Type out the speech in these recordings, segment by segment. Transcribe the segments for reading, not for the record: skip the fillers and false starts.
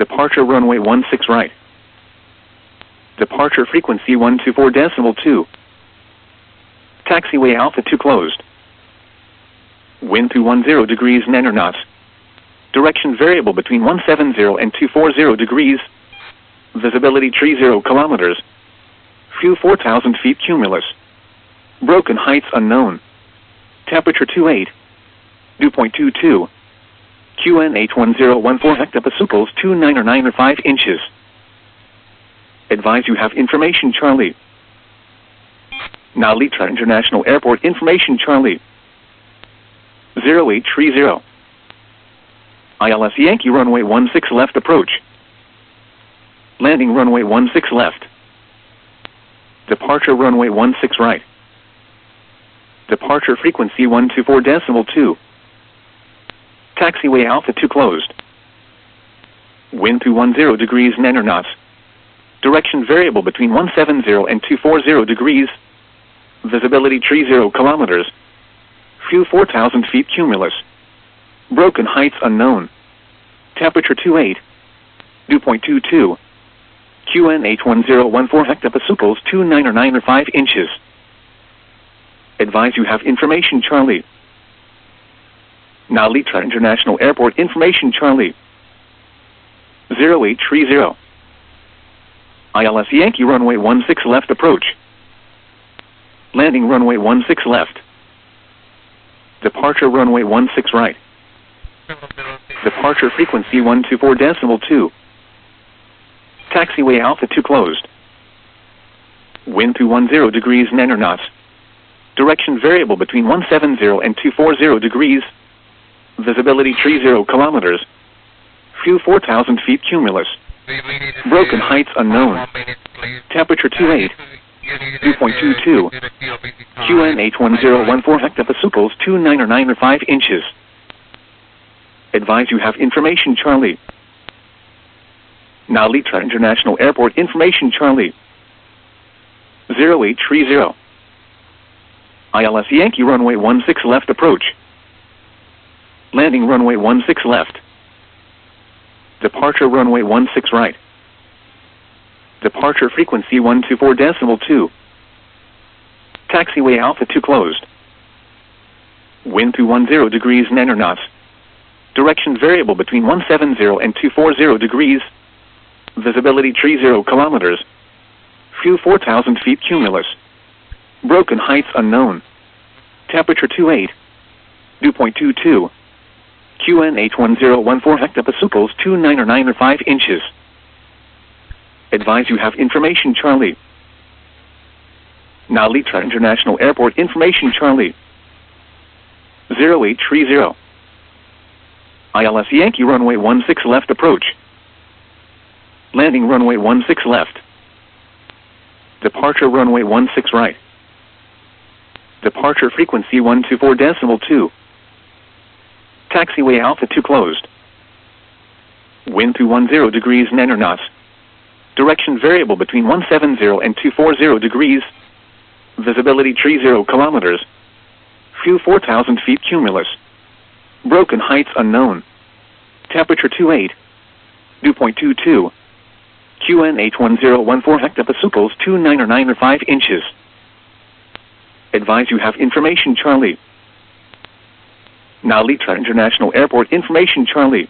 Departure runway 16 right. Departure frequency 124.2. Taxiway Alpha 2 closed. Wind 210 degrees 9 knots. Direction variable between 170 and 240 degrees. Visibility 30 kilometers. Fuel 4,000 feet cumulus. Broken heights unknown. Temperature 28. Dew point 22. QN 81014 hectopascals 2995 inches. Advise you have information Charlie. Now Litra International Airport information Charlie. 0830. ILS Yankee runway 16 left approach. Landing runway 16 left. Departure runway 16 right. Departure frequency 124.2. Taxiway Alpha 2 closed. Wind 210 degrees 9 knots. Direction variable between 170 and 240 degrees. Visibility 30 kilometers. Fuel 4,000 feet cumulus. Broken heights unknown. Temperature 28. Dew point 22. QN 81014 hectopascals 2995 inches. Advise you have information Charlie. Now Litra International Airport information Charlie. 0830. ILS Yankee runway 16 left approach. Landing runway 16 left. Departure runway 16 right. Departure frequency 124.2. Taxiway Alpha 2 closed. Wind 210 degrees 9 knots. Direction variable between 170 and 240 degrees. Visibility 30 kilometers. Fuel 4,000 feet cumulus. Broken heights unknown. Temperature 28. Dew point 22. QN 81014 hectopascals 2995 inches. Advise you have information Charlie. Now Litra International Airport information Charlie. 0830. ILS Yankee runway 16 left approach. Landing runway 16 left. Departure runway 16 right. Departure frequency 124.2. Taxiway Alpha 2 closed. Wind 210 degrees 9 knots. Direction variable between 170 and 240 degrees. Visibility 30 kilometers. Fuel 4,000 feet cumulus. Broken heights unknown. Temperature 28. Dew point 22. QN 81014 hectopascals 2995 inches. Advise you have information Charlie. Now Litra International Airport information Charlie. 0830. ILS Yankee runway 16 left approach. Landing runway 16 left. Departure runway 16 right. Departure frequency 124.2. Taxiway Alpha 2 closed. Wind 210 degrees 9 knots. Direction variable between 170 and 240 degrees. Visibility 30 kilometers. Fuel 4,000 feet cumulus. Broken heights unknown. Temperature 28. Dew point 22. QN 81014 hectopascals 2995 inches. Advise you have information Charlie. Now Litra International Airport information Charlie.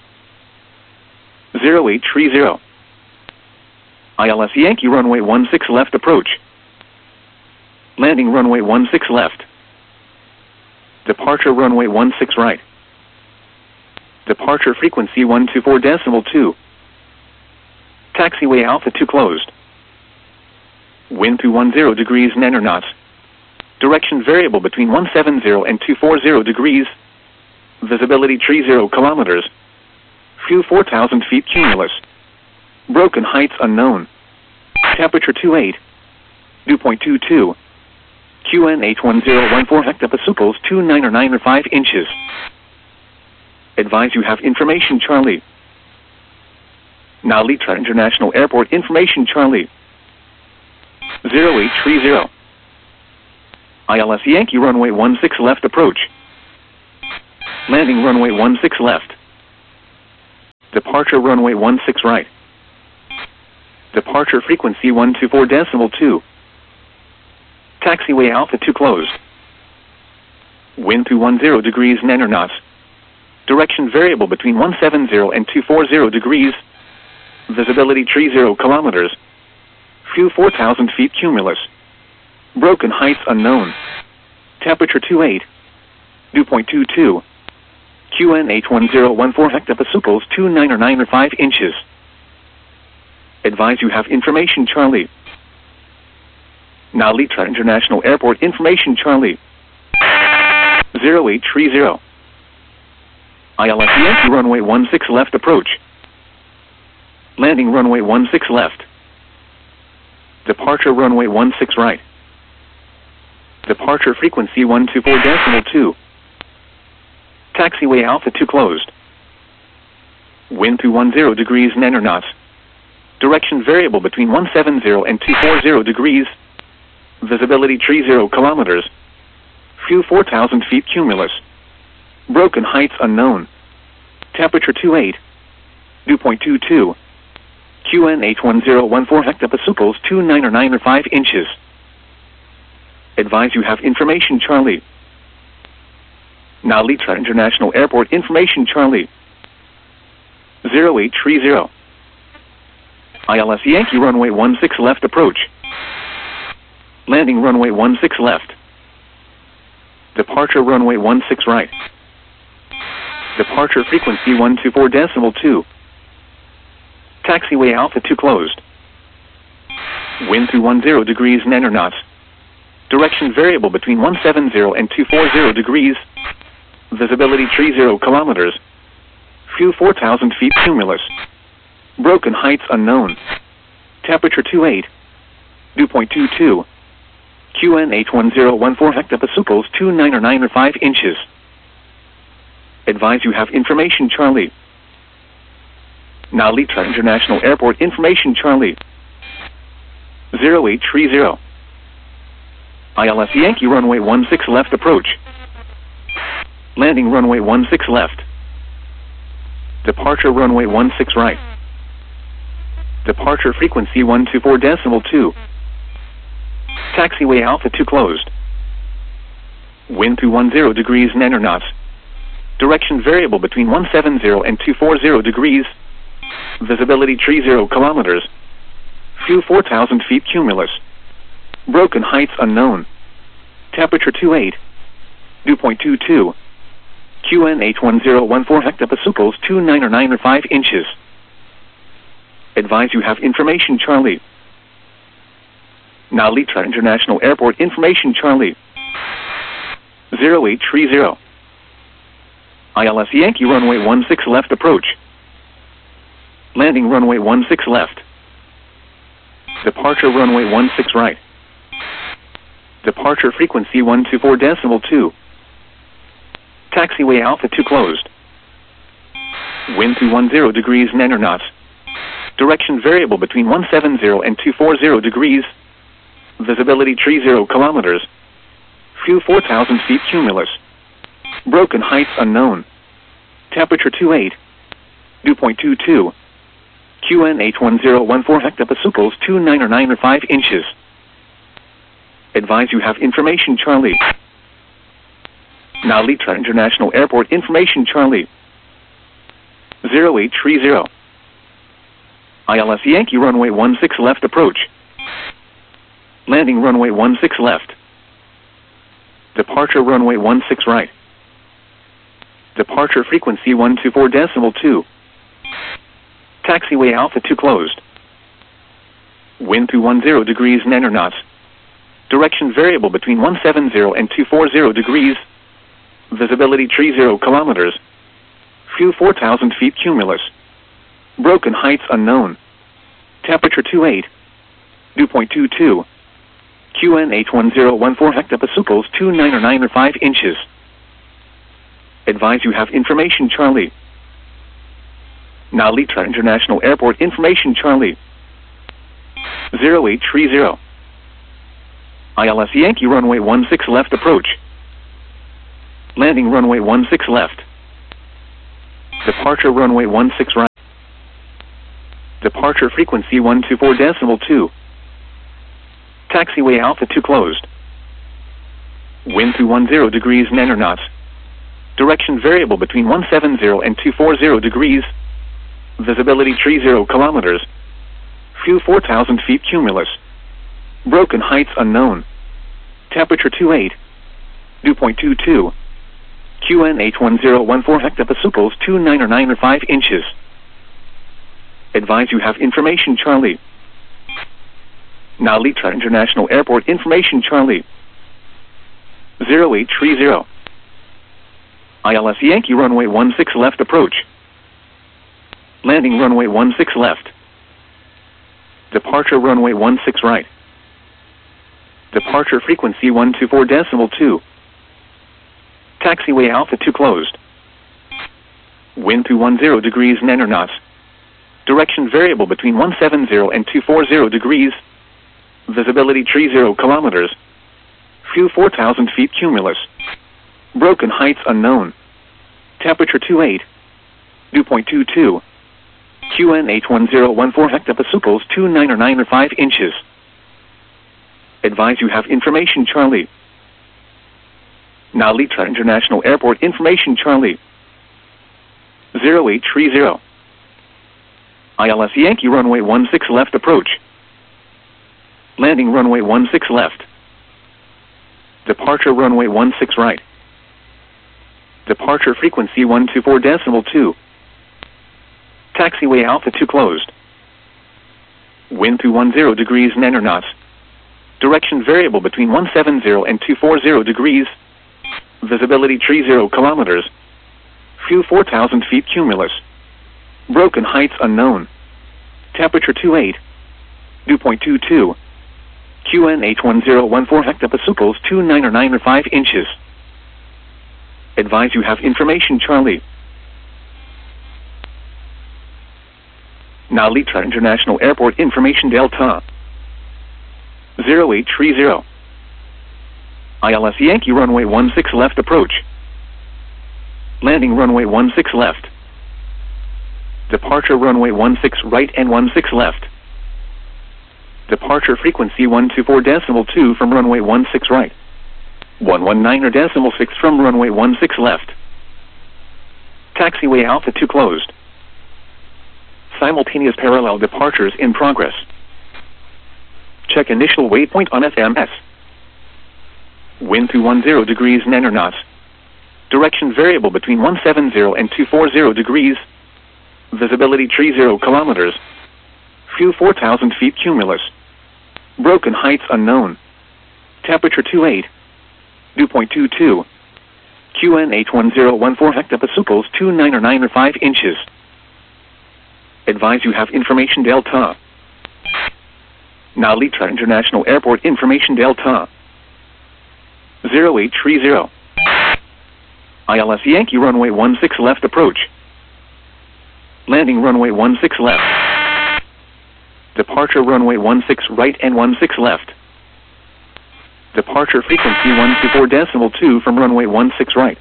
0830. ILS Yankee runway 16 left approach. Landing runway 16 left. Departure runway 16 right. Departure frequency 124.2. Taxiway Alpha 2 closed. Wind 210 degrees 9 knots. Direction variable between 170 and 240 degrees. Visibility 30 kilometers. Fuel 4,000 feet cumulus. Broken heights unknown. Temperature 28. Dew point 22. QN 81014 hectopascals 2995 inches. Advise you have information Charlie. Now Litra International Airport information Charlie. 0830. ILS Yankee runway 16 left approach. Landing runway 16 left. Departure runway 16 right. Departure frequency 124.2. Taxiway Alpha 2 closed. Wind 210 degrees 9 knots. Direction variable between 170 and 240 degrees. Visibility 30 kilometers. Few 4,000 feet cumulus. Broken heights unknown. Temperature 28. Dew point 22. QNH1014 hectopascals 2995 inches. Advise you have information Charlie. Now Litra International Airport information Charlie. 0830. ILS Yankee runway 16 left approach. Landing runway 16 left. Departure runway 16 right. Departure frequency 124.2. Taxiway Alpha 2 closed. Wind 210 degrees 9 knots. Direction variable between 170 and 240 degrees. Visibility 30 kilometers. Few 4,000 feet cumulus. Broken heights unknown. Temperature 28. Dew point 22. QNH1014 hectopascals 2995 inches. Advise you have information Charlie. Now Litra International Airport information Charlie. 0830. ILS Yankee runway 16 left approach. Landing runway 16 left. Departure runway 16 right. Departure frequency 124.2. Taxiway Alpha 2 closed. Wind 210 degrees 9 knots. Direction variable between 170 and 240 degrees. Visibility 30 kilometers. Few 4,000 feet cumulus. Broken heights unknown. Temperature 28. Dew point 22. QNH1014 hectopascals 2995 inches. Advise you have information Charlie. Now Litra International Airport information Charlie. 0830. ILS Yankee runway 16 left approach. Landing runway 16 left. Departure runway 16 right. Departure frequency 124.2. Taxiway Alpha 2 closed. Wind 210 degrees 9 knots. Direction variable between 170 and 240 degrees. Visibility 30 kilometers. Few 4,000 feet cumulus. Broken heights unknown. Temperature 28. Dew point 22. QNH1014 hectopascals 2995 inches. Advise you have information Charlie. Now Litra International Airport information Charlie. 0830. ILS Yankee runway 16 left approach. Landing runway 16 left. Departure runway 16 right. Departure frequency 124.2. Taxiway Alpha 2 closed. Wind 210 degrees 9 knots. Direction variable between 170 and 240 degrees. Visibility 30 kilometers. Few 4,000 feet cumulus. Broken heights unknown. Temperature 28. Dew point 22. QNH1014 hectopascals 2995 inches. Advise you have information Charlie. Now Litra International Airport information Charlie. 0830. ILS Yankee runway 16 left approach. Landing runway 16 left. Departure runway 16 right. Departure frequency 124.2. Taxiway Alpha 2 closed. Wind 210 degrees 9 knots. Direction variable between 170 and 240 degrees. Visibility 30 kilometers. Few 4,000 feet cumulus. Broken heights unknown. Temperature 28. Dew point 22. QNH1014 hectopascals 2995 inches. Advise you have information Charlie. Now Litra International Airport information Charlie. 0830. ILS Yankee runway 16 left approach. Landing runway 16 left. Departure runway 16 right. Departure frequency 124.2. Taxiway Alpha 2 closed. Wind 210 degrees nanor-knots. Direction variable between 170 and 240 degrees. Visibility 30 kilometers. Few 4,000 feet cumulus. Broken heights unknown. Temperature 28. Dew point 22. QNH 1014 hectopascals 2995 inches. Advise you have information Charlie. Nalita International Airport information Charlie. 0830. ILS Yankee runway 16 left approach. Landing runway 16 left. Departure runway 16 right. Departure frequency 124.2. Taxiway Alpha 2 closed. Wind 210 degrees nanor-knots. Direction variable between 170 and 240 degrees. Visibility 30 kilometers. Few 4,000 feet cumulus. Broken heights unknown. Temperature 28. Dew point 22. QNH 1014 hectopascals 2995 inches. Advise you have information Charlie. Nalita International Airport information Charlie. 0830. ILS Yankee runway 16 left approach. Landing runway 16 left. Departure runway 16 right. Departure frequency 124.2. Taxiway Alpha 2 closed. Wind 210 degrees nanor-knots. Direction variable between 170 and 240 degrees. Visibility 30 kilometers. Few 4,000 feet cumulus. Broken heights unknown. Temperature 28. Dew point 22. QNH 1014 hectopascals 2995 inches. Advise you have information Charlie. Nalita International Airport information Delta. 0830. ILS Yankee runway 16 left approach. Landing runway 16 left. Departure runway 16 right and 16 left. Departure frequency 124.2 from runway 16 right. 119.6 from runway 16 left. Taxiway Alpha 2 closed. Simultaneous parallel departures in progress. Check initial waypoint on FMS. Wind 210 degrees nanor-knots. Direction variable between 170 and 240 degrees. Visibility 30 kilometers. Few 4,000 feet cumulus. Broken heights unknown. Temperature 28. Dew point 22. QNH 1014 hectopascals 2995 inches. Advise you have information Delta. Nalita International Airport information Delta. 0830. ILS Yankee runway 16 left approach. Landing runway 16 left. Departure runway 16 right and 16 left. Departure frequency 124.2 from runway 16 right.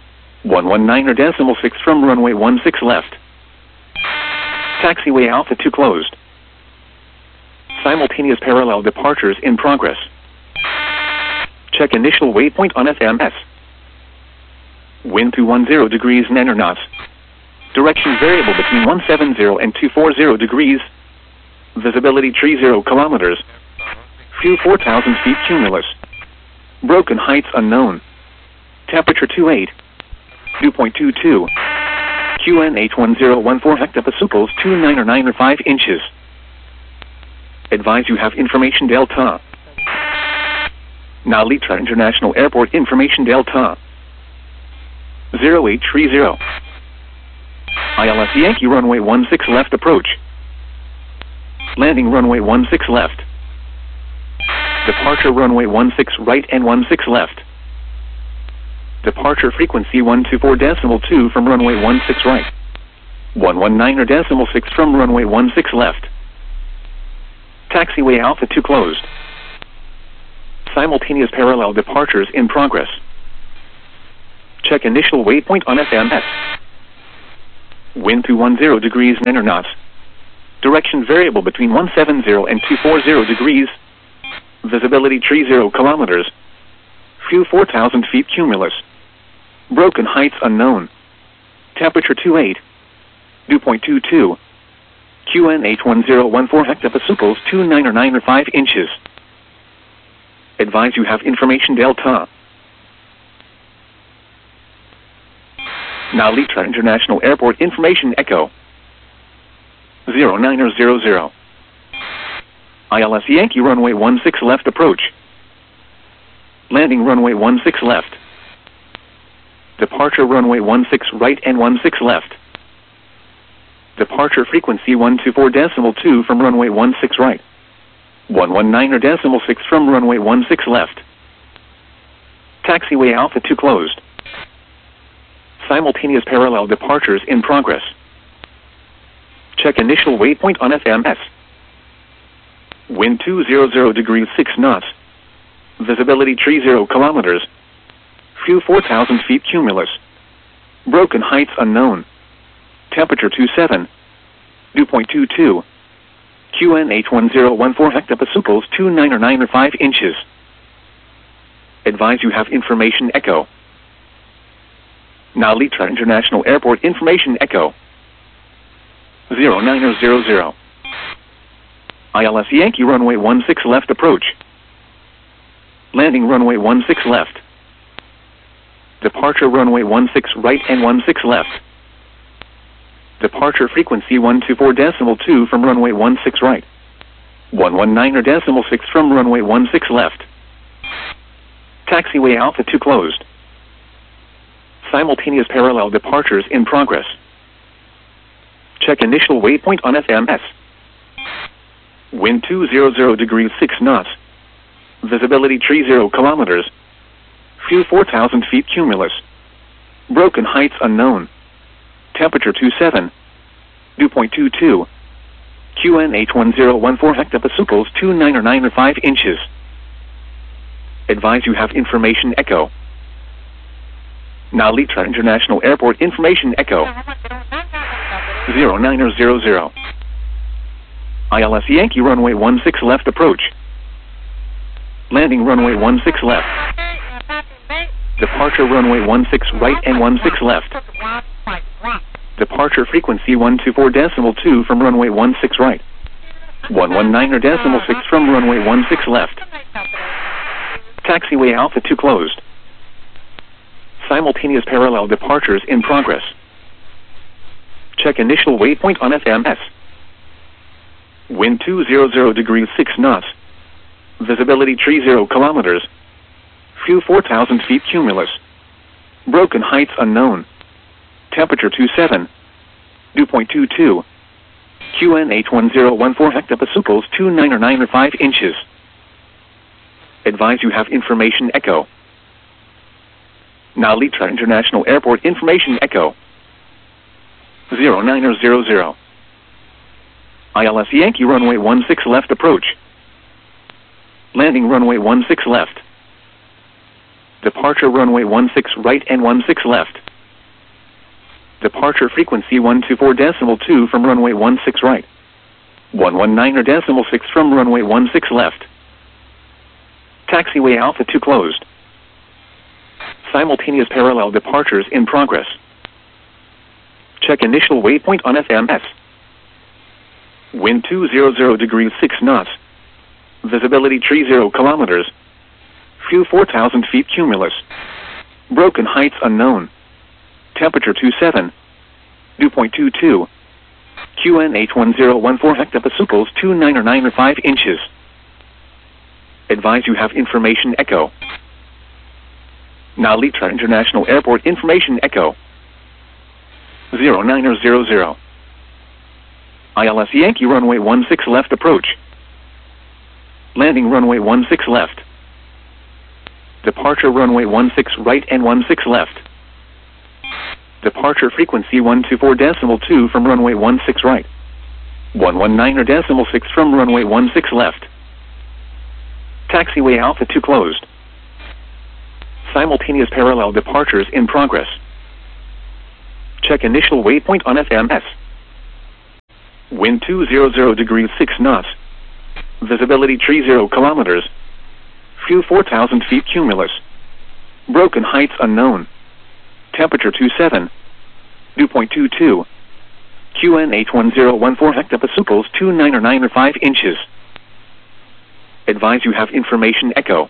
119.6 from runway 16 left. Taxiway Alpha 2 closed. Simultaneous parallel departures in progress. Check initial waypoint on FMS. Wind 210 degrees nanor-knots. Direction variable between 170 and 240 degrees. Visibility 30 kilometers. Few 4,000 feet cumulus. Broken heights unknown. Temperature 28. Dew point 22. QNH 1014 hectopascals 2995 inches. Advise you have information Delta. Nalita International Airport information Delta. 0830. ILS Yankee runway 16 left approach. Landing runway 16 left. Departure runway 16 right and 16 left. Departure frequency 124.2 from runway 16 right. 119.6 from runway 16 left. Taxiway Alpha 2 closed. Simultaneous parallel departures in progress. Check initial waypoint on FMS. Wind 210 degrees nanor-knots. Direction variable between 170 and 240 degrees. Visibility 30 kilometers. View 4,000 feet cumulus. Broken heights unknown. Temperature 28. Dew point 22. QN 81014 hectopascals 2995 inches. Advise you have information Delta. Now Litra International Airport information Echo. 0900. ILS Yankee runway 16 left approach. Landing runway 16 left. Departure runway 16 right and 16 left. Departure frequency 124.2 from runway 16 right. 119.6 from runway 16 left. Taxiway Alpha 2 closed. Simultaneous parallel departures in progress. Check initial waypoint on FMS. Wind 200 degrees 6 knots. Visibility 30 kilometers. View 4,000 feet cumulus. Broken heights unknown. Temperature 27. Dew point 22. QN 81014 hectopascals 2995 inches. Advise you have information Echo. Now Litra International Airport information Echo. 0900. ILS Yankee runway 16 left approach. Landing runway 16 left. Departure runway 16 right and 16 left. Departure frequency 124.2 from runway 16 right. 119.6 from runway 16 left. Taxiway Alpha 2 closed. Simultaneous parallel departures in progress. Check initial waypoint on FMS. Wind 200 degrees 6 knots. Visibility 30 kilometers. View 4,000 feet cumulus. Broken heights unknown. Temperature 27. Dew point 22. QN 81014 hectopascals 2995 inches. Advise you have information Echo. Now Litra International Airport information Echo. 0900. ILS Yankee runway 16 left approach. Landing runway 16 left. Departure runway 16 right and 16 left. Departure frequency 124.2 from runway 16 right. 119.6 from runway 16 left. Taxiway Alpha 2 closed. Simultaneous parallel departures in progress. Check initial waypoint on FMS. Wind 200 degrees 6 knots. Visibility 30 kilometers. View 4,000 feet cumulus. Broken heights unknown. Temperature 27. Dew point 22. QN 81014 hectopascals 2995 inches. Advise you have information Echo. Now Litra International Airport information Echo. 0900. ILS Yankee runway 16 left approach. Landing runway 16 left. Departure runway 16 right and 16 left. Departure frequency 124.2 from runway 16 right. 119.6 from runway 16 left. Taxiway Alpha 2 closed. Simultaneous parallel departures in progress. Check initial waypoint on FMS. Wind 200 degrees 6 knots. Visibility 30 kilometers. View 4,000 feet cumulus. Broken heights unknown. Temperature 27. Dew point 22. QN 81014 hectopascals 2995 inches. Advise you have information Echo. Now Litra International Airport information Echo. 0900. ILS Yankee runway 16 left approach. Landing runway 16 left. Departure runway 16 right and 16 left. Departure frequency 124.2 from runway 16 right. 119.6 from runway 16 left. Taxiway Alpha 2 closed. Simultaneous parallel departures in progress. Check initial waypoint on FMS. Wind 200 degrees 6 knots. Visibility 30 kilometers. Fuel 4,000 feet cumulus. Broken heights unknown. Temperature 27. Dew point 22. QN 81014 hectopascals 2995 inches. Advise you have information echo.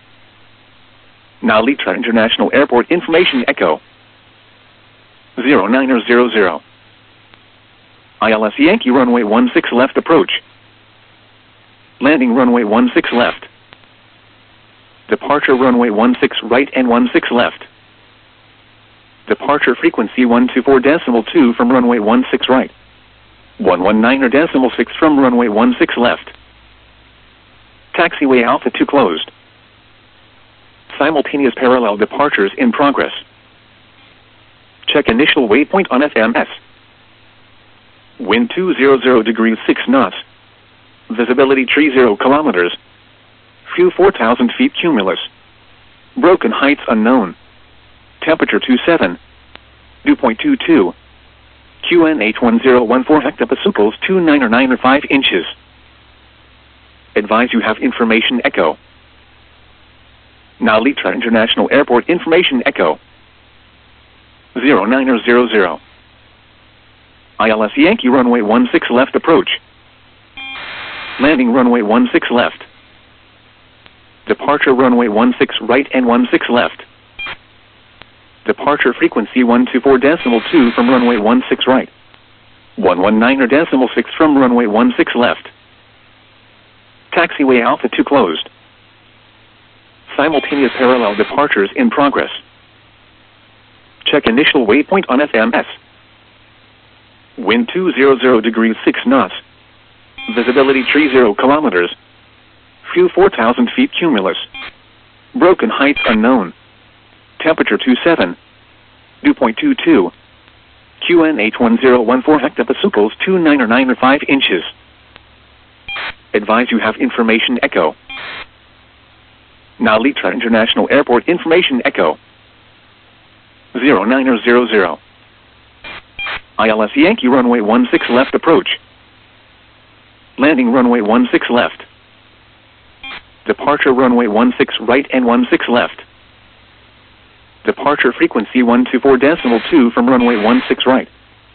Nalitra International Airport information echo. 0900. ILS Yankee runway 16 left approach. Landing runway 16 left. Departure runway 16 right and 16 left. Departure frequency 124.2 from runway 16 right. 119.6 from runway 16 left. Taxiway Alpha 2 closed. Simultaneous parallel departures in progress. Check initial waypoint on FMS. Wind 200 degrees 6 knots. Visibility 30 kilometers. Fuel 4,000 feet cumulus. Broken heights unknown. Temperature 27. Dew point 22. QN 81014 hectopascals 2995 inches. Advise you have information echo. Nalitra International Airport information echo. 0900. ILS Yankee runway 16 left approach. Landing runway 16 left. Departure runway 16 right and 16 left. Departure frequency 124.2 from runway 16 right. 119.6 from runway 16 left. Taxiway Alpha 2 closed. Simultaneous parallel departures in progress. Check initial waypoint on FMS. Wind 200 degrees 6 knots. Visibility 30 kilometers. Fuel 4,000 feet cumulus. Broken heights unknown. Temperature 27. Dew point 22. QN 81014 hectopascals 2995 inches. Advise you have information echo. Nalitra International Airport information echo. 0900. ILS Yankee runway 16 left approach. Landing runway 16 left. Departure runway 16 right and 16 left. Departure frequency 124.2 from runway 16 right.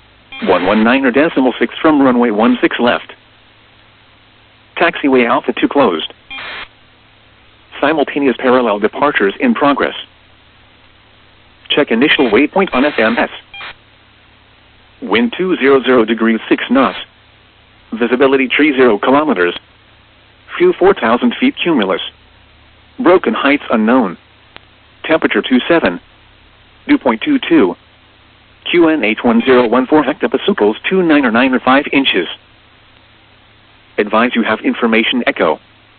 119.6 from runway 16 left. Taxiway Alpha 2 closed. Simultaneous parallel departures in progress. Check initial waypoint on FMS. Wind 200 degrees 6 knots. Visibility 30 kilometers. Fuel 4,000 feet cumulus. Broken heights unknown. Temperature 27. Dew point 22. QN 81014 hectopascals 2995 inches. Advise you have information echo.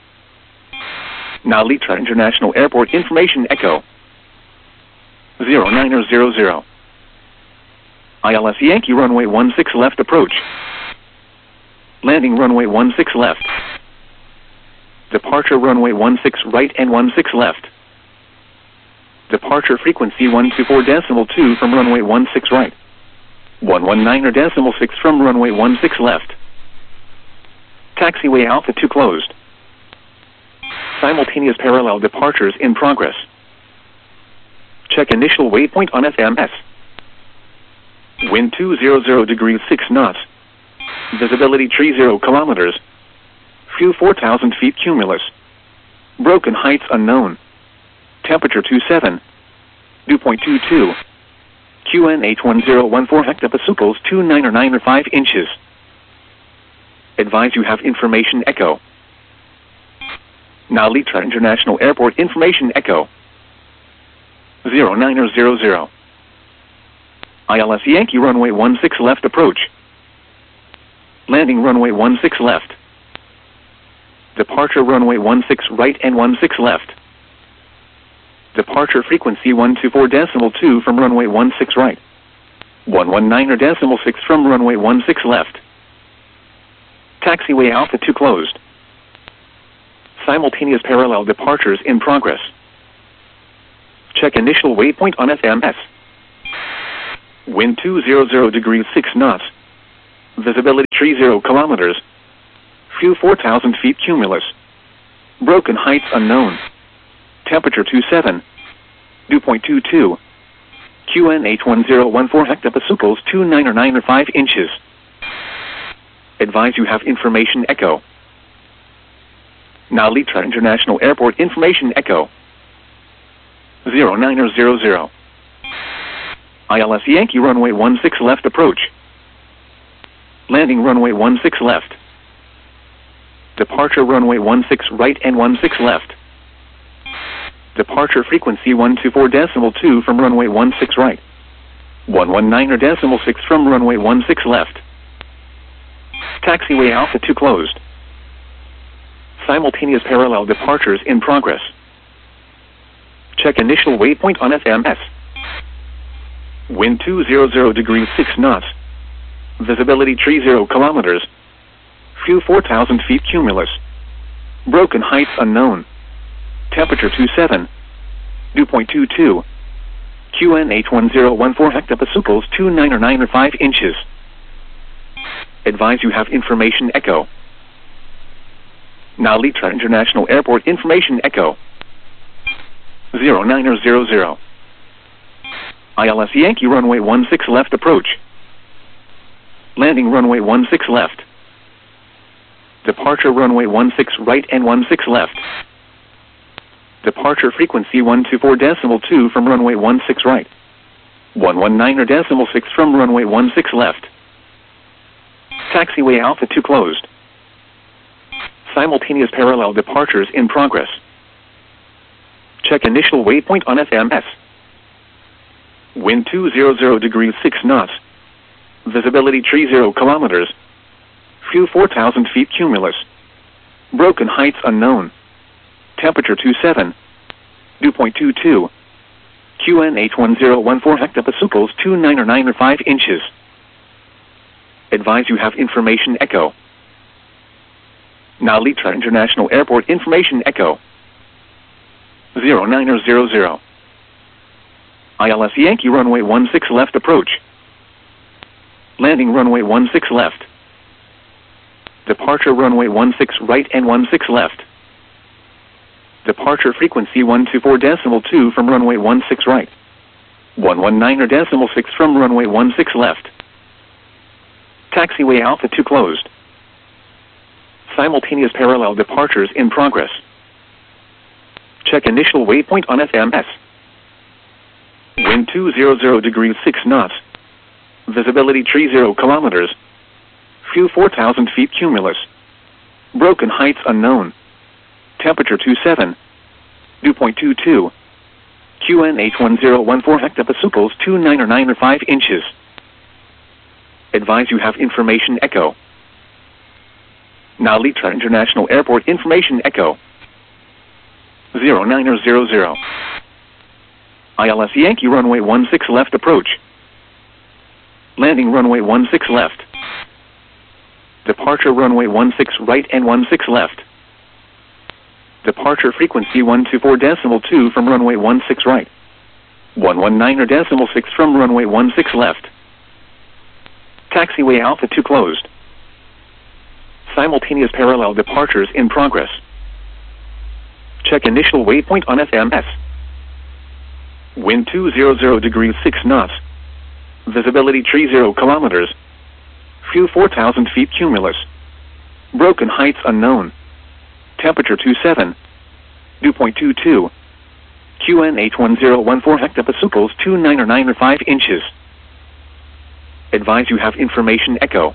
Nalitra International Airport information echo. 0900. ILS Yankee runway 16 left approach. Landing runway 16 left. Departure runway 16 right and 16 left. Departure frequency 124.2 from runway 16 right. 119.6 from runway 16 left. Taxiway Alpha 2 closed. Simultaneous parallel departures in progress. Check initial waypoint on FMS. Wind 200 degrees 6 knots. Visibility 30 kilometers. Fuel 4,000 feet cumulus. Broken heights unknown. Temperature 27. Dew point 22. QN 81014 hectopascals 2995 inches. Advise you have information echo. Nalitra International Airport information echo. 0900. ILS Yankee runway 16 left approach. Landing runway 16 left. Departure runway 16 right and 16 left. Departure frequency 124.2 from runway 16 right. 119.6 from runway 16 left. Taxiway Alpha 2 closed. Simultaneous parallel departures in progress. Check initial waypoint on FMS. Wind 200 degrees 6 knots. Visibility 30 kilometers. View 4,000 feet cumulus. Broken heights unknown. Temperature 27. Dew point 22. QNH1014 hectopascals 2995 inches. Advise you have information echo. Now Litra International Airport information echo. 0900. ILS Yankee runway 16 left approach. Landing runway 16 left. Departure runway 16 right and 16 left. Departure frequency 124.2 from runway 16 right. 119.6 from runway 16 left. Taxiway Alpha 2 closed. Simultaneous parallel departures in progress. Check initial waypoint on FMS. Wind 200 degrees 6 knots. Visibility 30 kilometers. View 4,000 feet cumulus. Broken heights unknown. Temperature 27. Dew point 22. QNH1014 hectopascals 2995 inches. Advise you have information echo. Now Litra International Airport information echo. 0900. ILS Yankee runway 16 left approach. Landing runway 16 left. Departure runway 16 right and 16 left. Departure frequency 124.2 from runway 16 right. 119.6 from runway 16 left. Taxiway Alpha 2 closed. Simultaneous parallel departures in progress. Check initial waypoint on FMS. Wind 200 degrees 6 knots. Visibility 30 kilometers. View 4,000 feet cumulus. Broken heights unknown. Temperature 27. Dew point 22. QNH1014 hectopascals 2995 inches. Advise you have information echo. Now Litra International Airport information echo. 0900. ILS Yankee runway 16 left approach. Landing runway 16 left. Departure runway 16 right and 16 left. Departure frequency 124.2 from runway 16 right. 119.6 from runway 16 left. Taxiway Alpha 2 closed. Simultaneous parallel departures in progress. Check initial waypoint on FMS. Wind 200 degrees 6 knots. Visibility 30 kilometers. View 4,000 feet cumulus. Broken heights unknown. Temperature 27. Dew point 22. QNH1014 hectopascals 2995 inches. Advise you have information echo. Now Litra International Airport information echo. 0900. ILS Yankee runway 16 left approach. Landing runway 16 left. Departure runway 16 right and 16 left. Departure frequency 124.2 from runway 16 right. 119.6 from runway 16 left. Taxiway Alpha 2 closed. Simultaneous parallel departures in progress. Check initial waypoint on FMS. Wind 200 degrees 6 knots. Visibility 30 kilometers. View 4,000 feet cumulus. Broken heights unknown. Temperature 27. Dew point 22. QNH1014 hectopascals 2995 inches. Advise you have information echo.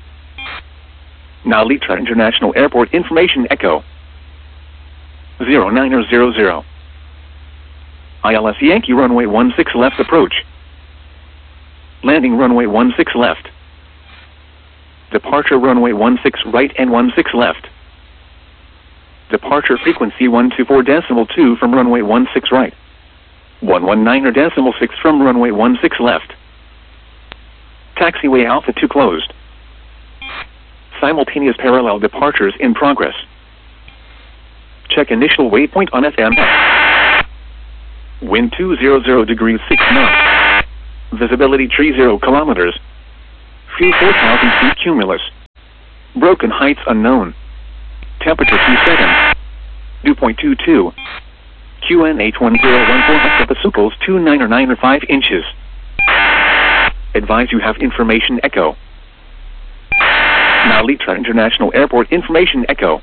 Now Litra International Airport information echo. 0900. ILS Yankee runway 16 left approach. Landing runway 16 left. Departure runway 16 right and 16 left. Departure frequency 124.2 from runway 16 right. 119.6 from runway 16 left. Taxiway Alpha 2 closed. Simultaneous parallel departures in progress. Check initial waypoint on FMS. Wind 200 degrees 6 knots. Visibility 30 kilometers. Fuel 4,000 feet cumulus. Broken heights unknown. Temperature 27. Dew point 22. QNH1014 hectopascals 29 or 5 inches. Advise you have information echo. Now Litra International Airport information echo.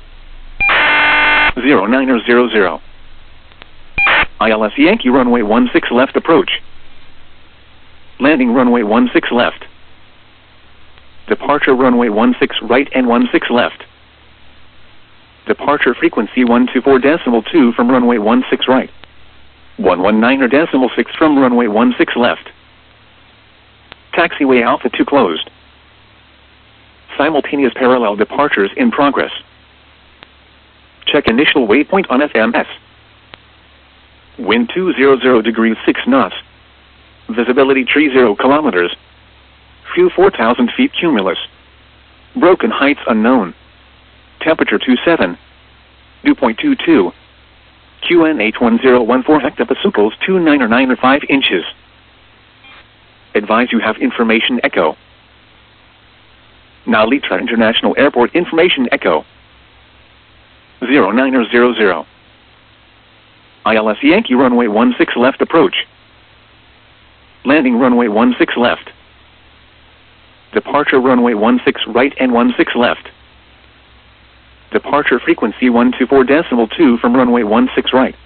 0900. ILS Yankee runway 16 left approach. Landing runway 16 left. Departure runway 16 right and 16 left. Departure frequency 124.2 from runway 16 right. 119.6 from runway 16 left. Taxiway Alpha 2 closed. Simultaneous parallel departures in progress. Check initial waypoint on FMS. Wind 200 degrees 6 knots. Visibility 30 kilometers. Fuel 4,000 feet cumulus. Broken heights unknown. Temperature 27. Dew point 22. QNH1014 hectopascals 29 or 5 inches. Advise you have information echo. Now Litra International Airport information echo. 0900. ILS Yankee runway 16 left approach. Landing runway 16 left. Departure runway 16 right and 16 left. Departure frequency 124.2 from runway 16 right.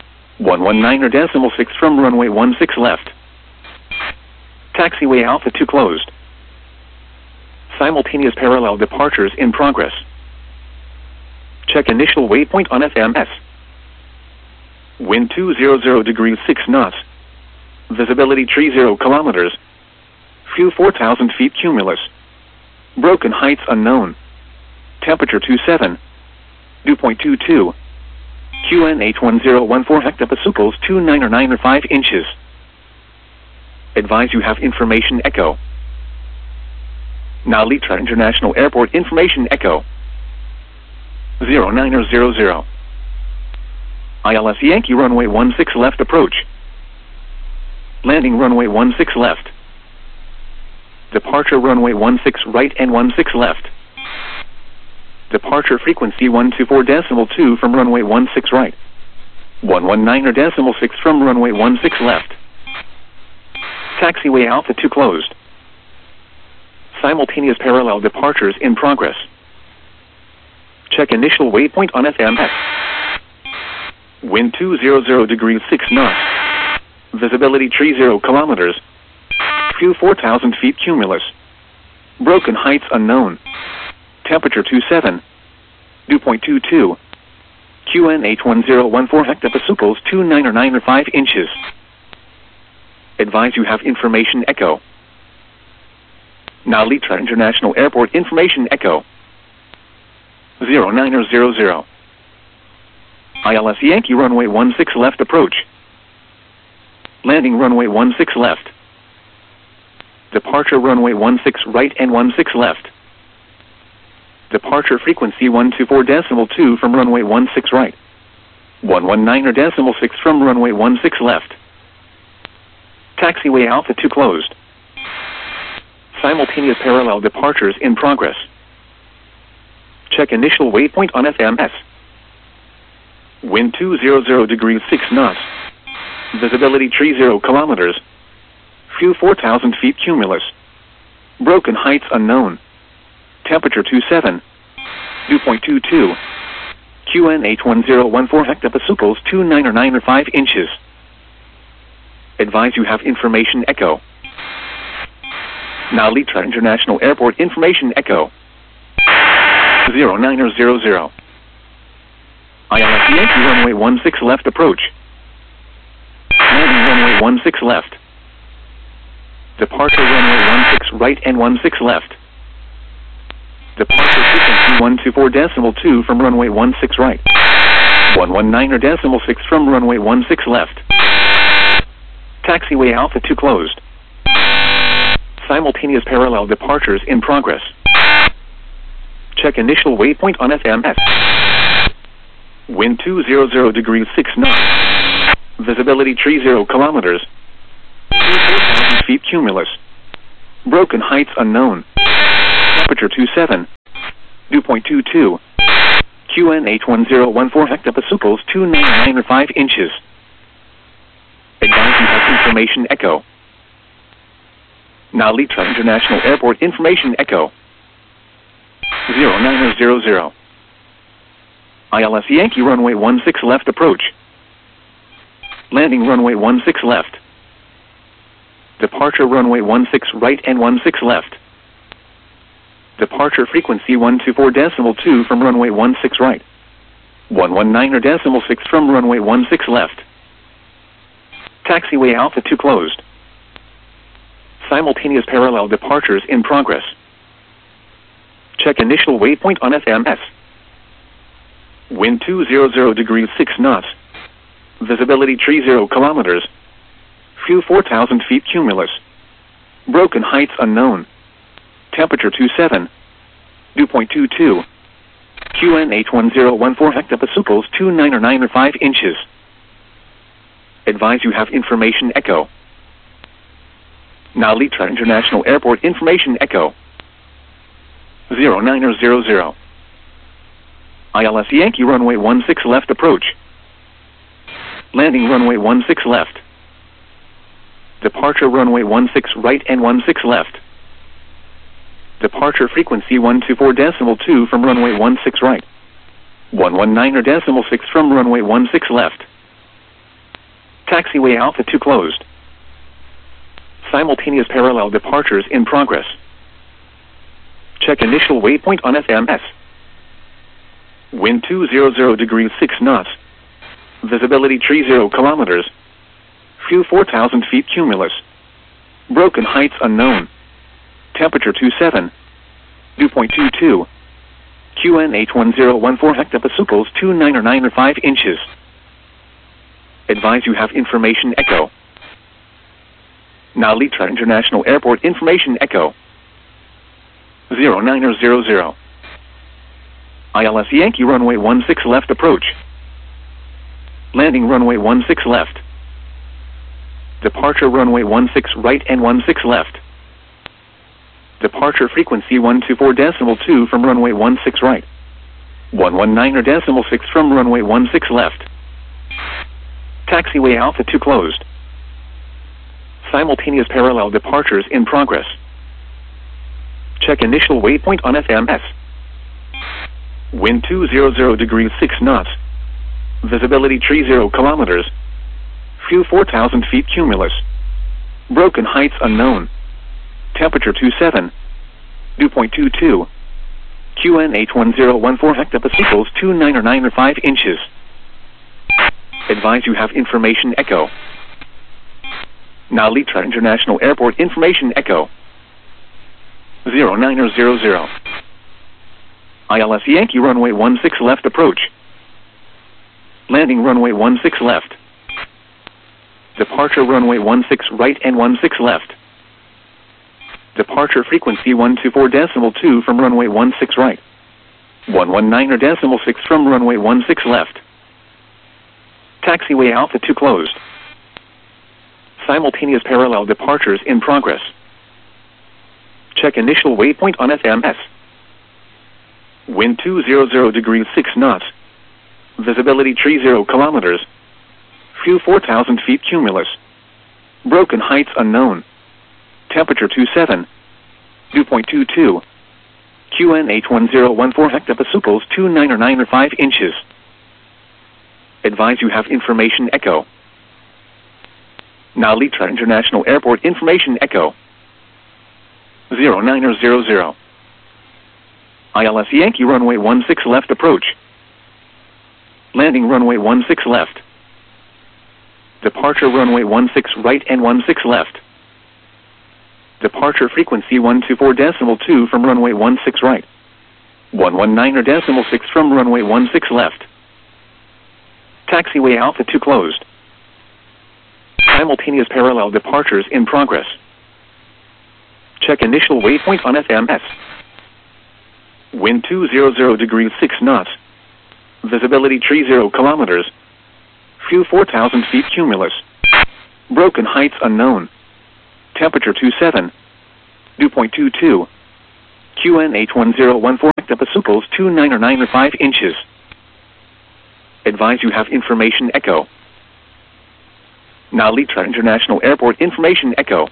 119.6 from runway 16 left. Taxiway Alpha 2 closed. Simultaneous parallel departures in progress. Check initial waypoint on FMS. Wind 200 degrees 6 knots. Visibility 30 kilometers. Fuel 4,000 feet cumulus. Broken heights unknown. Temperature 27. Dew point 22. QNH1014 hectopascals 29 or 5 inches. Advise you have information echo. Now Litra International Airport information echo. 0900. ILS Yankee runway 16 left approach. Landing runway 16 left. Departure runway 16 right and 16 left. Departure frequency 124.2 from runway 16 right. 119.6 from runway 16 left. Taxiway Alpha 2 closed. Simultaneous parallel departures in progress. Check initial waypoint on FMS. Wind 200 degrees 6 knots. Visibility 30 kilometers. Fuel 4,000 feet cumulus. Broken heights unknown. Temperature 27. Dew point 22. QNH1014 hectopascals 29 or 5 inches. Advise you have information echo. Now Litra International Airport information echo. 0900. ILS Yankee runway 16 left approach. Landing runway 16 left. Departure runway 16 right and 16 left. Departure frequency 124.2 from runway 16 right. 119.6 from runway 16 left. Taxiway Alpha 2 closed. Simultaneous parallel departures in progress. Check initial waypoint on FMS. Wind 200 degrees 6 knots. Visibility 30 kilometers. Fuel 4,000 feet cumulus. Broken heights unknown. Temperature 27. Dew point 22. QNH1014 hectopascals 29 or 5 inches. Advise you have information echo. Now Litra International Airport information echo. 0900. ILS Yankee runway 16 left approach. Landing runway 16 left. Departure runway 16 right and 16 left. Departure frequency 124.2 from runway 16 right. 119.6 from runway 16 left. Taxiway Alpha 2 closed. Simultaneous parallel departures in progress. Check initial waypoint on FMS. Wind 200 degrees 6 knots. Visibility 30 kilometers. 4,000 feet cumulus. Broken heights unknown. Temperature 27. Dew point 22. QNH 1014 hectopascals 299 inches. Advise you have information echo. Nalita International Airport information echo. 0900. ILS Yankee runway 16 left approach. Landing runway 16 left. Departure runway 16 right and 16 left. Departure frequency 124.2 from runway 16 right. 119.6 from runway 16 left. Taxiway Alpha 2 closed. Simultaneous parallel departures in progress. Check initial waypoint on FMS. Wind 200 degrees 6 knots. Visibility 30 kilometers. Few 4,000 feet cumulus. Broken heights unknown. Temperature 27. Dew point 22. QNH 1014 hectopascals 299 inches. Advise you have information echo. Nalita International Airport information echo. 0900. ILS Yankee runway 16 left approach. Landing runway 16 left. Departure runway 16 right and 16 left. Departure frequency 124.2 from runway 16 right. 119.6 from runway 16 left. Taxiway Alpha 2 closed. Simultaneous parallel departures in progress. Check initial waypoint on FMS. Wind 200 degrees 6 knots. Visibility 30 kilometers. Few 4,000 feet cumulus. Broken heights unknown. Temperature 27. Dew point 22. QNH 1014 hectopascals 299 inches. Advise you have information echo. Nalita International Airport information echo. 0900. ILS Yankee runway 16 left approach. Landing runway 16 left. Departure runway 16 right and 16 left. Departure frequency 124.2 from runway 16 right. 119.6 from runway 16 left. Taxiway Alpha 2 closed. Simultaneous parallel departures in progress. Check initial waypoint on FMS. Wind 200 degrees 6 knots. Visibility 30 kilometers. Few 4,000 feet cumulus. Broken heights unknown. Temperature 27. Dew point 22. QNH 1014 hectopascals 299 inches. Advise you have information echo. Nalita International Airport information echo. 0900. ILS Yankee runway 16 left approach. Landing runway 16 left. Departure runway 16 right and 16 left. Departure frequency 124.2 from runway 16 right. 119.6 from runway 16 left. Taxiway Alpha 2 closed. Simultaneous parallel departures in progress. Check initial waypoint on FMS. Wind 200 degrees 6 knots. Visibility 30 kilometers. Few 4,000 feet cumulus. Broken heights unknown. Temperature 27. Dew point 22. QNH 1014 hectopascals 299 inches. Advise you have information echo. Nalita International Airport information echo. 0900. ILS Yankee runway 16 left approach. Landing runway 16 left. Departure runway 16 right and 16 left. Departure frequency 124.2 from runway 16 right. 119.6 from runway 16 left. Taxiway Alpha 2 closed. Simultaneous parallel departures in progress. Check initial waypoint on FMS. Wind 200 degrees 6 knots. Visibility 30 kilometers. Few 4,000 feet cumulus. Broken heights unknown. Temperature 27. Dew point 22. QNH1014 hectopascals 2995 inches. Advise you have information echo. Nalita International Airport information echo.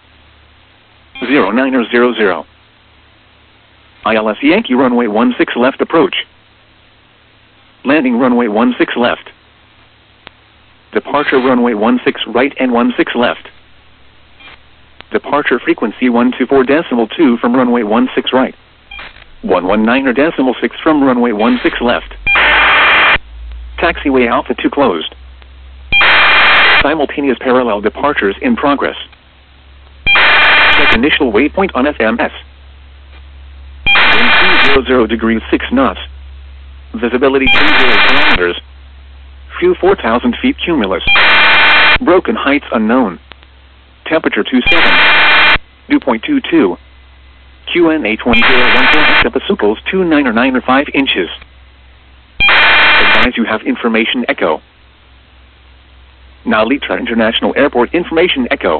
0900. ILS Yankee runway 16 left approach. Landing runway 16 left. Departure runway 16 right and 16 left. Departure frequency 124.2 from runway 16 right. 119.6 from runway 16 left. Taxiway Alpha 2 closed. Simultaneous parallel departures in progress. Check initial waypoint on FMS. Wind 200 degrees 6 knots. Visibility 20 kilometers. Few 4,000 feet cumulus. Broken heights unknown. Temperature 27. Dew point 22. QNH1014 hectopascals 2995 inches. Advise you have information echo. Nalita International Airport information echo.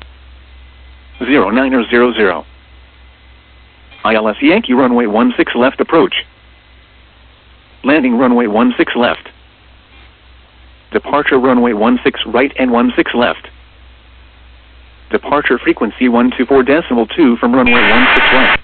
0900. ILS Yankee runway 16 left approach. Landing runway 16 left. Departure runway 16 right and 16 left. Departure frequency 124.2 from runway 16 left.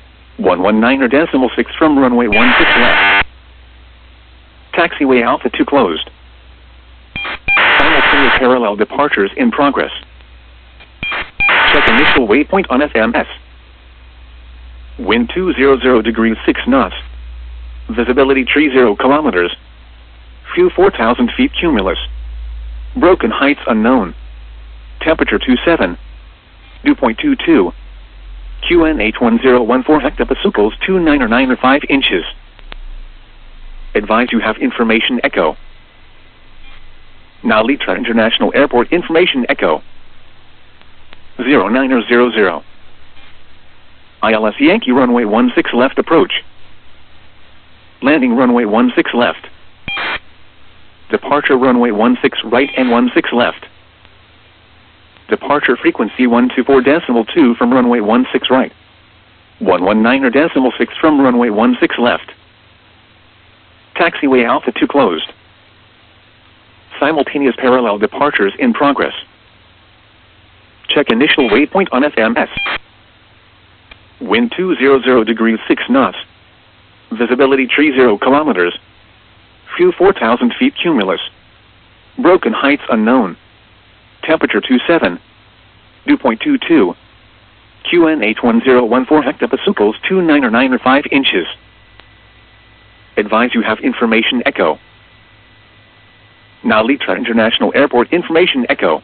119.6 from runway 16 left. Taxiway Alpha 2 closed. Simultaneous parallel departures in progress. Check initial waypoint on FMS. Wind 200 degrees 6 knots. Visibility 30 kilometers. Few 4,000 feet cumulus. Broken heights unknown. Temperature 27. Dew point 22. QNH1014 hectopascals 2995 inches. Advise you have information echo. Nalita International Airport information echo. 0900. ILS Yankee runway 16 left approach. Landing runway 16 left. Departure runway 16 right and 16 left. Departure frequency 124.2 from runway 16 right. 119.6 from runway 16 left. Taxiway Alpha 2 closed. Simultaneous parallel departures in progress. Check initial waypoint on FMS. Wind 200 degrees 6 knots. Visibility 30 kilometers. Few 4,000 feet cumulus. Broken heights unknown. Temperature 27. Dew point 22. QNH1014 hectopascals 2995 inches. Advise you have information echo. Nalita International Airport information echo.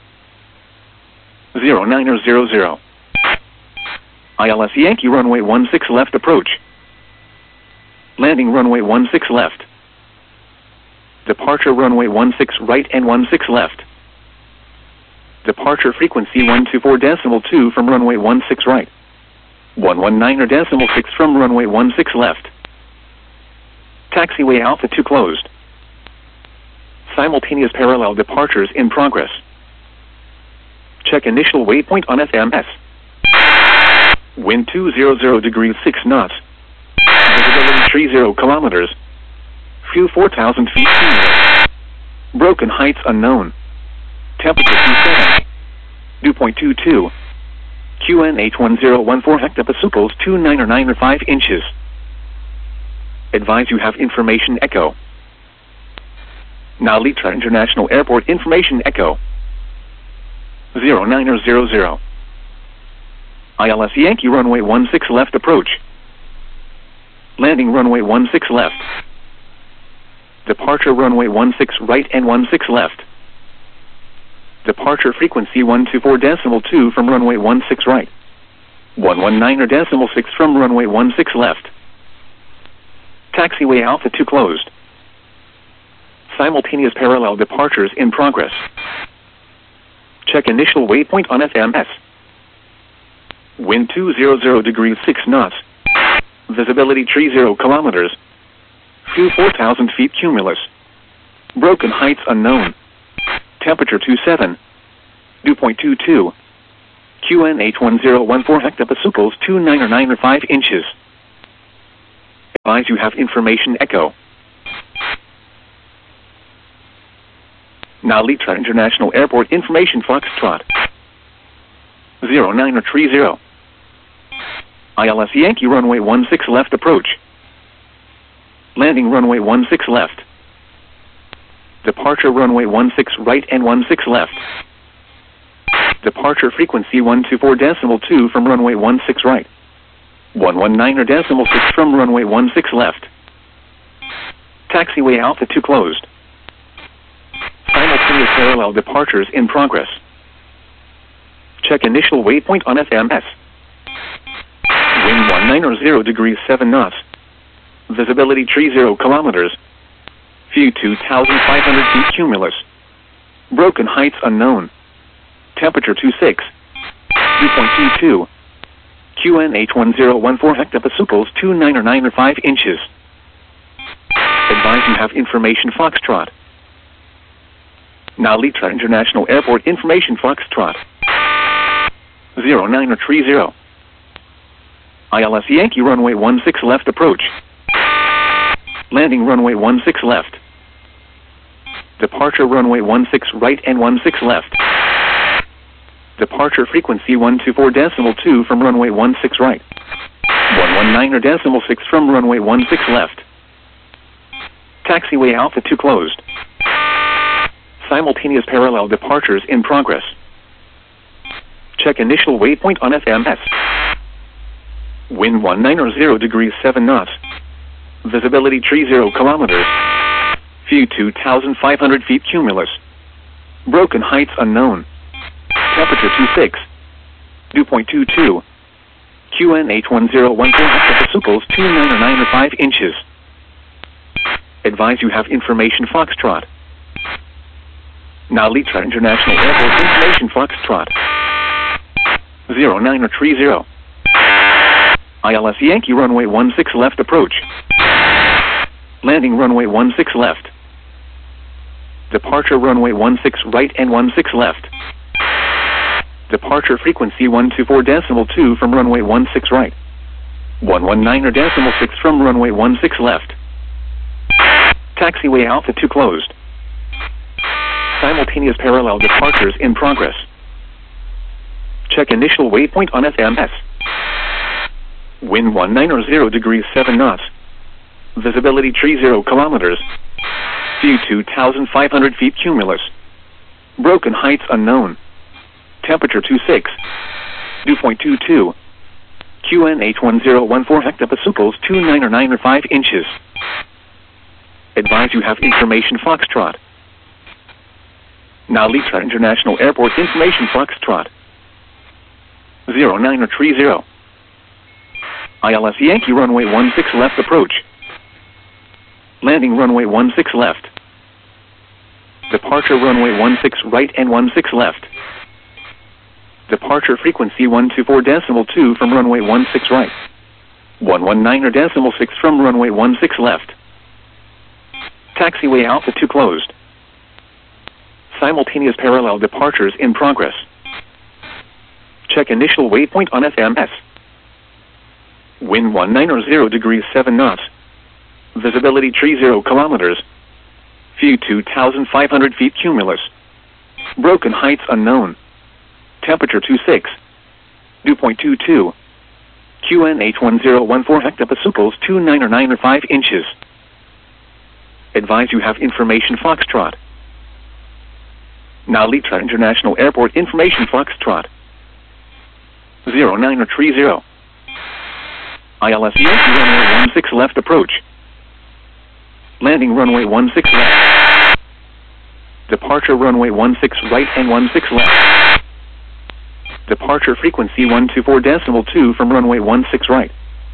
0900. ILS Yankee runway 16 left approach. Landing runway 16 left. Departure runway 16 right and 16 left. Departure frequency 124.2 from runway 16 right. 119.6 from runway 16 left. Taxiway Alpha 2 closed. Simultaneous parallel departures in progress. Check initial waypoint on FMS. Wind 200 degrees 6 knots. Visibility 30 kilometers. Few 4,000 feet cumulus. Broken heights unknown. Temperature 27. Dew point 22. QNH1014 hectopascals 2995 inches. Advise you have information echo. Nalita International Airport information echo. 0900. ILS Yankee runway 16 left approach. Landing runway 16 left. Departure runway 16 right and 16 left. Departure frequency 124.2 from runway 16 right. 119.6 from runway 16 left. Taxiway Alpha 2 closed. Simultaneous parallel departures in progress. Check initial waypoint on FMS. Wind 200 degrees 6 knots. Visibility 30 kilometers. Few 4,000 feet cumulus. Broken heights unknown. Temperature 27. Dew point 22. QNH1014 hectopascals 2995 inches. Advise you have information echo. Now Litra International Airport information Foxtrot. 0930. ILS Yankee runway 16 left approach. Landing runway 16 left. Departure runway 16 right and 16 left. Departure frequency 124.2 from runway 16 right. 119.6 from runway 16 left. Taxiway altitude closed. Simultaneous parallel departures in progress. Check initial waypoint on FMS. Wind 190 degrees 7 knots. Visibility 30 kilometers. View 2,500 feet cumulus. Broken heights unknown. Temperature 26. Dew point 22. QNH 1014 hectopascals 2995 inches. Advise you have information Foxtrot. Now Litra International Airport information Foxtrot. 0930. ILS Yankee runway 16 left approach. Landing runway 16 left. Departure runway 16 right and 16 left. Departure frequency 124.2 from runway 16 right. 119.6 from runway 16 left. Taxiway altitude closed. Simultaneous parallel departures in progress. Check initial waypoint on FMS. Wind 190 degrees 7 knots. Visibility 30 kilometers. View 2,500 feet cumulus. Broken heights unknown. Temperature 26. Dew point 22. QNH 1014 hectopascals 2995 inches. Advise you have information Foxtrot. Now Litra International Airport information Foxtrot. 0930. ILS Yankee runway 16 left approach. Landing runway 16 left. Departure runway 16 right and 16 left. Departure frequency 124.2 from runway 16 right. 119.6 from runway 16 left. Taxiway altitude closed. Simultaneous parallel departures in progress. Check initial waypoint on FMS. Wind 190 degrees 7 knots. Visibility 30 kilometers. View 2,500 feet cumulus. Broken heights unknown. Temperature 26. Dew point 22. QNH 1014 hectopascals 2995 inches. Advise you have information Foxtrot. Now Litra International Airport information Foxtrot. 0930. ILS Yankee runway 16 left approach. Landing runway 16 left. Departure runway 16 right and 16 left. Departure frequency 124.2 from runway 16 right. 119.6 from runway 16 left. Taxiway altitude closed. Simultaneous parallel departures in progress. Check initial waypoint on FMS. Wind 190 degrees 7 knots. Visibility 30 kilometers. View 2,500 feet cumulus. Broken heights unknown. Temperature 26. Dew point 22. QNH 1014 hectopascals 2995 inches. Advise you have information Foxtrot. Now Litra International Airport information Foxtrot. 0930. ILS Yankee runway 16 left approach. Landing runway 16 left. Departure runway 16 right and 16 left. Departure frequency 124.2 from runway 16 right.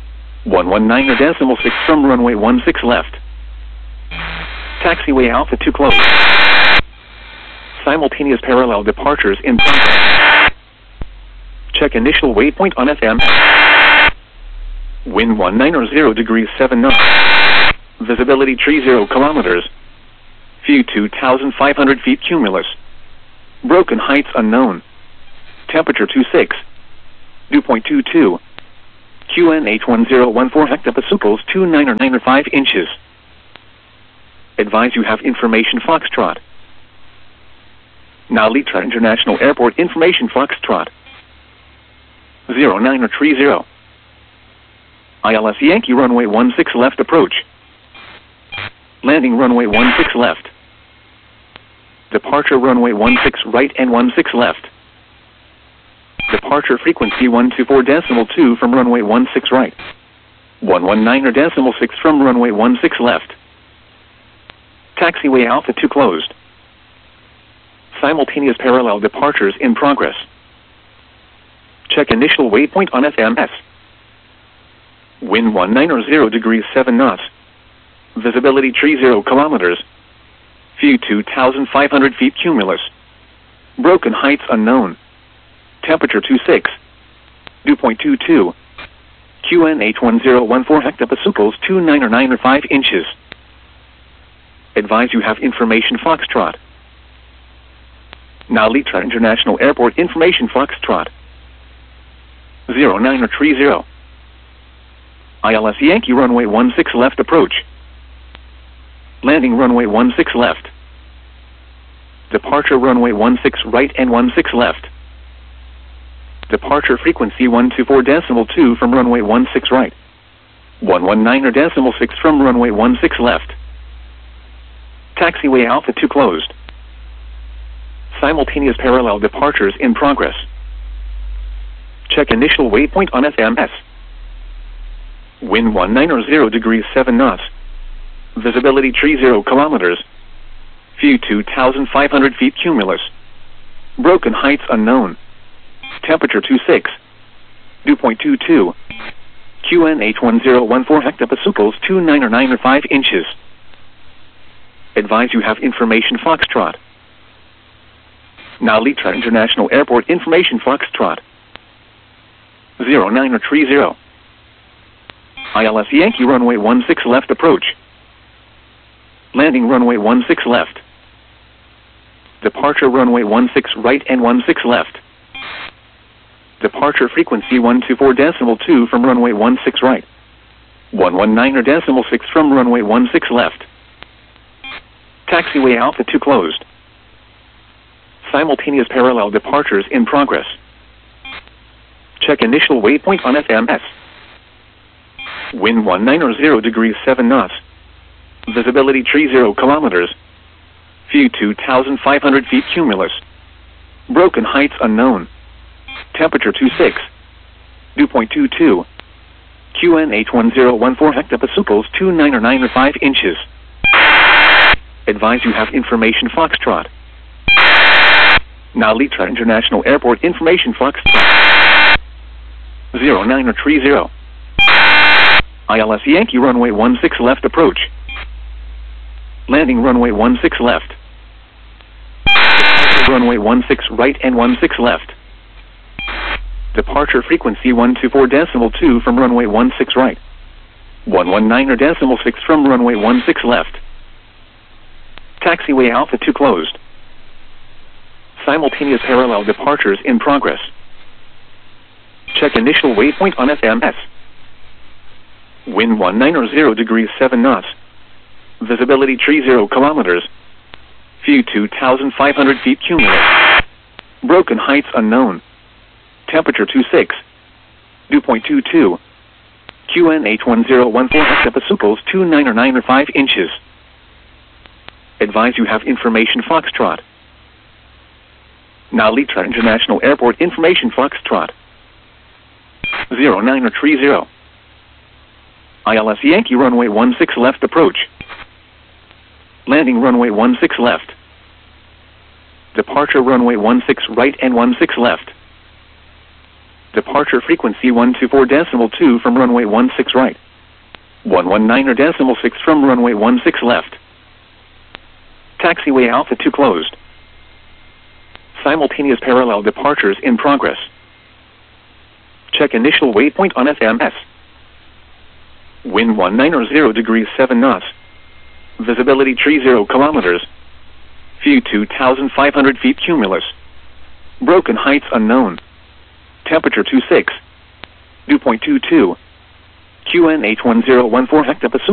119.6 from runway 16 left. Taxiway altitude closed. Simultaneous parallel departures in progress. Check initial waypoint on FMS. Wind 190 degrees 7 knots. Visibility 30 kilometers. View 2,500 feet cumulus. Broken heights unknown. Temperature 26. Dew point 22. QNH1014 hectopascals 2995 inches. Advise you have information Foxtrot. Now Litra International Airport information Foxtrot. 0930. ILS Yankee runway 16 left approach. Landing runway 16 left. Departure runway 16 right and 16 left. Departure frequency 124.2 from runway 16 right. 119.6 from runway 16 left. Taxiway Alpha 2 closed. Simultaneous parallel departures in progress. Check initial waypoint on FMS. Wind 19 degrees 7 knots. Visibility 30 kilometers. View 2,500 feet cumulus. Broken heights unknown. Temperature 26. Dew point 22. QNH1014 hectopascals 2995 inches. Advise you have information Foxtrot. Now Litra International Airport information Foxtrot. 0930. ILS Yankee runway 16 left approach. Landing runway 16 left. Departure runway 16 right and 16 left. Departure frequency 124.2 from runway 16 right. 119.6 from runway 16 left. Taxiway Alpha 2 closed. Simultaneous parallel departures in progress. Check initial waypoint on FMS. Wind 19 degrees 7 knots. Visibility 30 kilometers. View 2,500 feet cumulus. Broken heights unknown. Temperature 26. Dew point 22. QNH1014 hectopascals 2995 inches. Advise you have information Foxtrot. Now Litra International Airport information Foxtrot. 0930. ILS Yankee runway 16 left approach. Landing runway 16 left. Departure runway 16 right and 16 left. Departure frequency 124.2 from runway 16 right. 119.6 from runway 16 left. Taxiway Alpha 2 closed. Simultaneous parallel departures in progress. Check initial waypoint on FMS. Wind 19 degrees 7 knots. Visibility 30 kilometers. View 2,500 feet cumulus. Broken heights unknown. Temperature 26. Dew point 22. QNH1014 hectopascals 2995 inches. Advise you have information Foxtrot. Now Litra International Airport information Foxtrot. 0930. ILS Yankee runway 16 left approach. Landing runway 16 left. Departure runway 16 right and 16 left. Departure frequency 124.2 from runway 16 right. 119.6 from runway 16 left. Taxiway Alpha 2 closed. Simultaneous parallel departures in progress. Check initial waypoint on FMS. Wind 19 degrees 7 knots. Visibility 30 kilometers. View 2,500 feet cumulus. Broken heights unknown. Temperature 26. Dew point 22. QNH1014 hectopascals 2995 inches. Advise you have information Foxtrot. Now Litra International Airport information Foxtrot. 0930. ILS Yankee runway 16 left approach. Landing runway 16 left. Departure runway 16 right and 16 left. Departure frequency 124.2 from runway 16 right. 119.6 from runway 16 left. Taxiway Alpha 2 closed. Simultaneous parallel departures in progress. Check initial waypoint on FMS. Wind 19 degrees 7 knots. Visibility 30 kilometers. View 2,500 feet cumulus. Broken heights unknown. Temperature 26. Dew point 22. QNH1014 hectopasum.